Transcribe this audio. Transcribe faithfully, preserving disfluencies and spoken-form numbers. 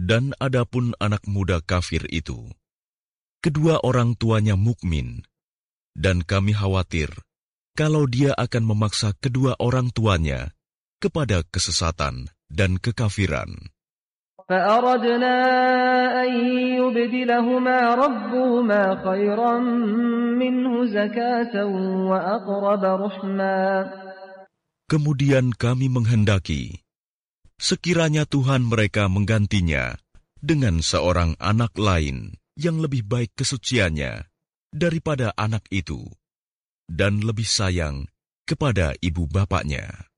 Dan adapun anak muda kafir itu, kedua orang tuanya mukmin, dan kami khawatir kalau dia akan memaksa kedua orang tuanya kepada kesesatan dan kekafiran. فأردنا أن يبدلهما ربهما خيرا منه زكاة وأقرب رحما. Kemudian kami menghendaki, sekiranya Tuhan mereka menggantinya dengan seorang anak lain yang lebih baik kesuciannya daripada anak itu, dan lebih sayang kepada ibu bapaknya.